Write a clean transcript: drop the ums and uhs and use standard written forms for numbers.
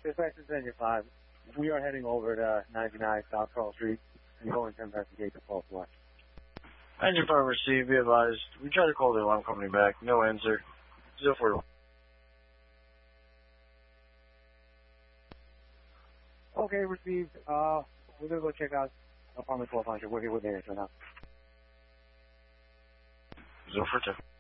Dispatch is Engine 5. We are heading over to 99 South Carl Street and going to investigate the false watch. Engine 5 received. Be advised. We tried to call the alarm company back. No answer. 041. Okay, received. We're going to go check out apartment 1200. We're here with the answer now. 042.